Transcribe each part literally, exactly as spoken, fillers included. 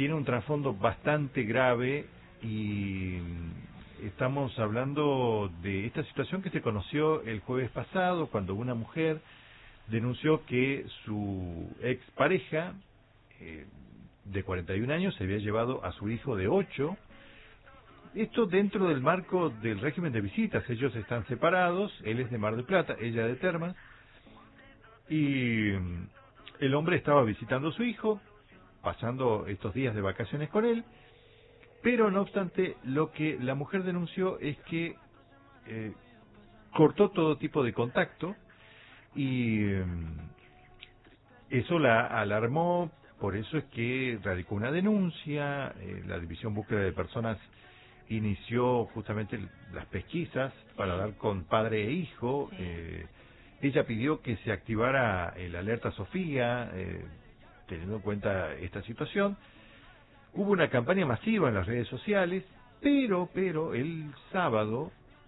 tiene un trasfondo bastante grave y estamos hablando de esta situación que se conoció el jueves pasado cuando una mujer denunció que su expareja eh, de cuarenta y un años se había llevado a su hijo de ocho. Esto dentro del marco del régimen de visitas. Ellos están separados, él es de Mar del Plata, ella de Termas, y el hombre estaba visitando a su hijo, pasando estos días de vacaciones con él, pero no obstante, lo que la mujer denunció es que eh, cortó todo tipo de contacto y eh, eso la alarmó. Por eso es que radicó una denuncia. Eh, la División Búsqueda de Personas inició justamente las pesquisas para dar con padre e hijo. Sí. Eh, ella pidió que se activara el alerta Sofía, eh, teniendo en cuenta esta situación. Hubo una campaña masiva en las redes sociales, pero, pero el sábado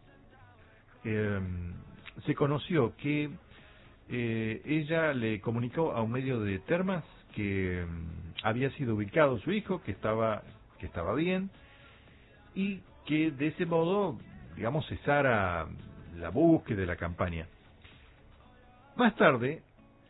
eh, se conoció que eh, ella le comunicó a un medio de Termas que eh, había sido ubicado su hijo, que estaba, que estaba bien, y que de ese modo, digamos, cesara la búsqueda de la campaña. Más tarde,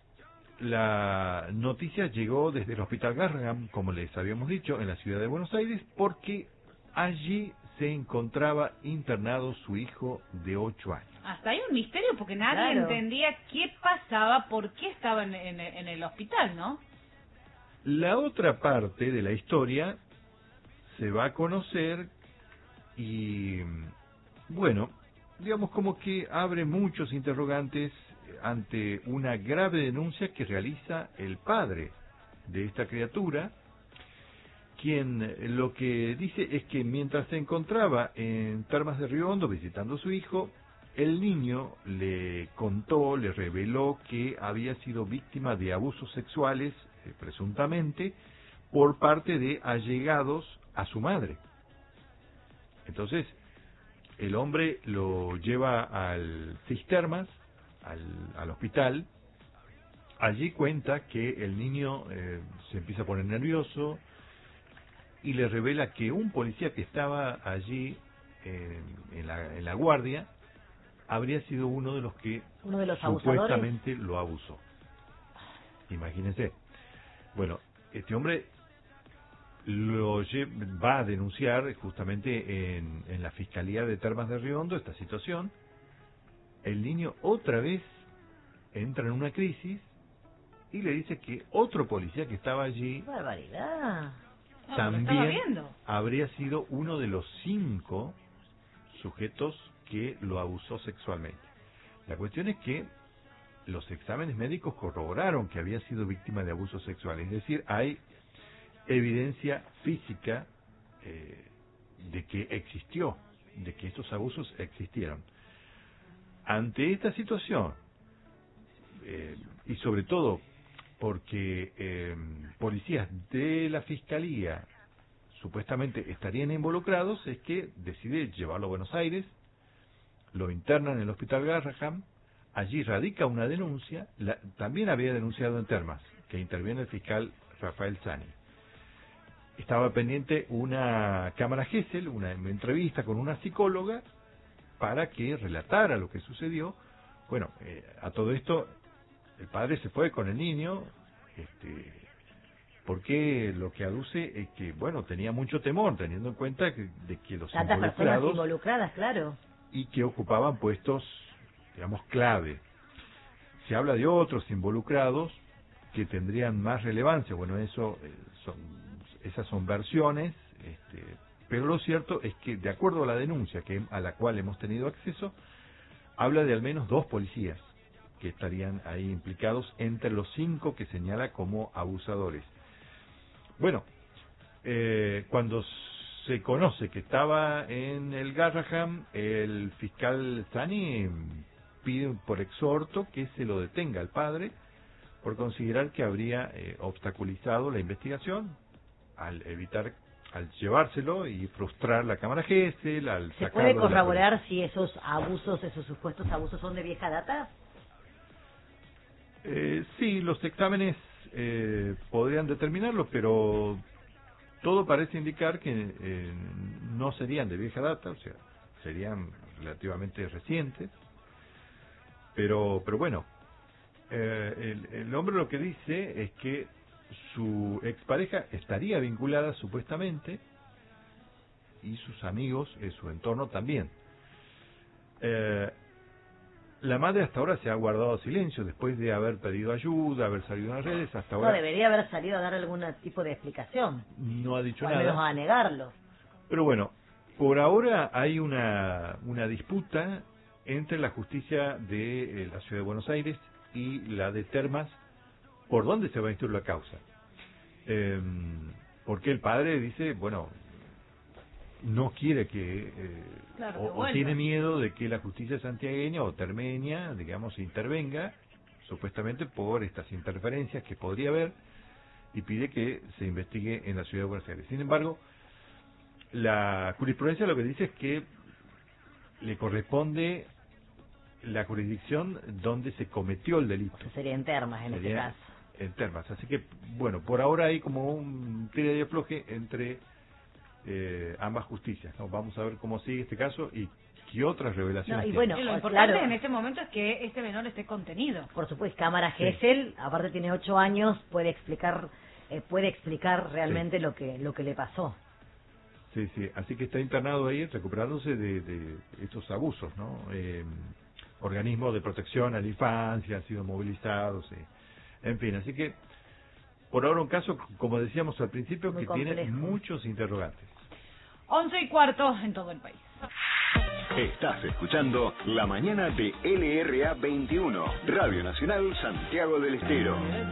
la noticia llegó desde el Hospital Garrahan, como les habíamos dicho, en la ciudad de Buenos Aires, porque allí se encontraba internado su hijo de ocho años. Hasta hay un misterio porque nadie Claro. entendía qué pasaba, por qué estaba en, en- en el hospital, ¿no? La otra parte de la historia se va a conocer y, bueno, digamos como que abre muchos interrogantes ante una grave denuncia que realiza el padre de esta criatura, quien lo que dice es que mientras se encontraba en Termas de Río Hondo visitando a su hijo, el niño le contó, le reveló que había sido víctima de abusos sexuales, eh, presuntamente, por parte de allegados a su madre. Entonces, el hombre lo lleva al Cistermas, al, al hospital. Allí cuenta que el niño eh, se empieza a poner nervioso y le revela que un policía que estaba allí eh, en, la, en la guardia habría sido uno de los que Uno de los abusadores. supuestamente lo abusó. Imagínense. Bueno, este hombre lo lle- va a denunciar justamente en, en la Fiscalía de Termas de Río Hondo esta situación. El niño otra vez entra en una crisis y le dice que otro policía que estaba allí ¡Qué barbaridad! No, lo estaba también viendo. habría sido uno de los cinco sujetos que lo abusó sexualmente. La cuestión es que los exámenes médicos corroboraron que había sido víctima de abusos sexuales, es decir, hay evidencia física eh, de que existió, de que estos abusos existieron. Ante esta situación, eh, y sobre todo porque eh, policías de la Fiscalía supuestamente estarían involucrados, es que decide llevarlo a Buenos Aires, lo internan en el Hospital Garrahan, allí radica una denuncia, la, también había denunciado en Termas, que interviene el fiscal Rafael Zani. Estaba pendiente una cámara Gesell, una entrevista con una psicóloga para que relatara lo que sucedió. Bueno, eh, a todo esto el padre se fue con el niño, este, porque lo que aduce es que, bueno, tenía mucho temor, teniendo en cuenta que, de que los Tantas personas involucrados involucradas, claro. y que ocupaban puestos, digamos, clave. Se habla de otros involucrados que tendrían más relevancia. Bueno, eso eh, son, esas son versiones, este, pero lo cierto es que, de acuerdo a la denuncia que a la cual hemos tenido acceso, habla de al menos dos policías que estarían ahí implicados entre los cinco que señala como abusadores. Bueno, eh, cuando se conoce que estaba en el Garrahan, el fiscal Zani pide por exhorto que se lo detenga al padre por considerar que habría eh, obstaculizado la investigación al evitar, al llevárselo y frustrar la cámara Gesell, al ¿Se sacarlo puede de la corroborar si esos abusos, esos supuestos abusos son de vieja data? Eh, sí, los exámenes eh, podrían determinarlo, pero todo parece indicar que eh, no serían de vieja data, o sea, serían relativamente recientes, pero pero bueno, eh, el, el hombre lo que dice es que su expareja estaría vinculada supuestamente y sus amigos, en su entorno también. Eh, la madre hasta ahora se ha guardado silencio después de haber pedido ayuda, haber salido en las redes, hasta ahora No, debería haber salido a dar algún tipo de explicación, no ha dicho o al menos nada. a negarlo. Pero bueno, por ahora hay una, una disputa entre la justicia de eh, la Ciudad de Buenos Aires y la de Termas, por dónde se va a instruir la causa. Eh, porque el padre dice, bueno, no quiere que, eh, Claro, o, que o vuelva. tiene miedo de que la justicia santiagueña o termeña, digamos, intervenga, supuestamente por estas interferencias que podría haber, y pide que se investigue en la Ciudad de Buenos Aires. Sin embargo, la jurisprudencia lo que dice es que le corresponde la jurisdicción donde se cometió el delito. Que sería en Termas en este Sería caso. en Termas. Así que, bueno, por ahora hay como un tira y afloje entre eh, ambas justicias, ¿no? Vamos a ver cómo sigue este caso y qué otras revelaciones No, y tiene. bueno, Y lo o- importante claro. en este momento es que este menor esté contenido. Por supuesto, cámara Sí. Gesell, aparte tiene ocho años, puede explicar eh, puede explicar realmente lo que lo que le pasó. Sí, sí, así que está internado ahí recuperándose de, de estos abusos, ¿no? Eh, organismos de protección a la infancia han sido movilizados, sí. En fin, así que por ahora un caso, como decíamos al principio, Muy que tiene complejo. muchos interrogantes. Once y cuarto en todo el país. Estás escuchando La Mañana de L R A veintiuno, Radio Nacional Santiago del Estero.